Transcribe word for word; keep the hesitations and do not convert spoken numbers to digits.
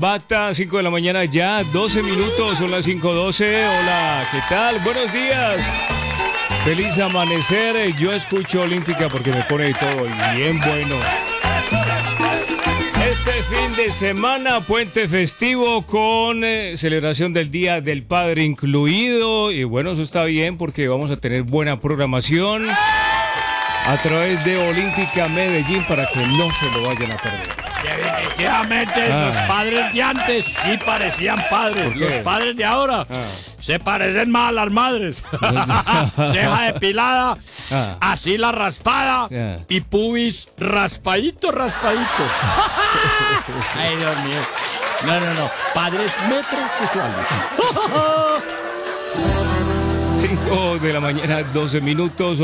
bata, cinco de la mañana ya, doce minutos, son las cinco doce. Hola, ¿qué tal? Buenos días. Feliz amanecer. Yo escucho Olímpica porque me pone todo bien bueno. Este fin de semana, puente festivo con eh, celebración del Día del Padre incluido. Y bueno, eso está bien porque vamos a tener buena programación a través de Olímpica Medellín para que no se lo vayan a perder. Definitivamente Ah. los padres de antes sí parecían padres. Los padres de ahora Ah. se parecen más a las madres. Ceja depilada, Ah. así raspada Ah. y pubis raspadito, raspadito. Ay, Dios mío. No, no, no. Padres metrosexuales. cinco de la mañana, doce minutos.